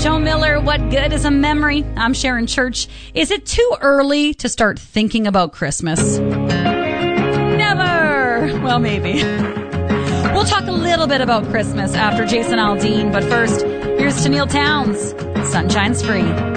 Joe Miller, what good is a memory? I'm Sharon Church. Is it too early to start thinking about Christmas? Never. Well, maybe. We'll talk a little bit about Christmas after Jason Aldean, but first, here's Tenille Townes. Sunshine's Free.